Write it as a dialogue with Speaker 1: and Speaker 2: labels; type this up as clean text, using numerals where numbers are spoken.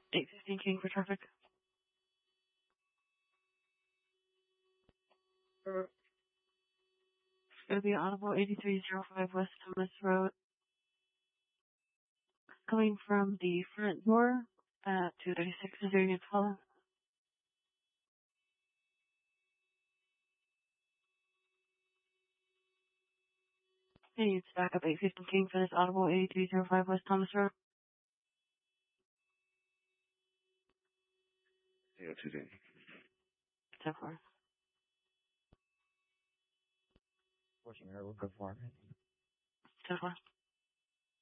Speaker 1: 815 King for traffic. It'll be Audible 8305 West Thomas Road. Coming from the front door at 236. Is there any follow? Hey, it's back up 815 King for this Audible 8305 West Thomas Road.
Speaker 2: Yeah, today.
Speaker 1: 10-4.
Speaker 2: Pushing her, we'll go for it.
Speaker 1: 10-4.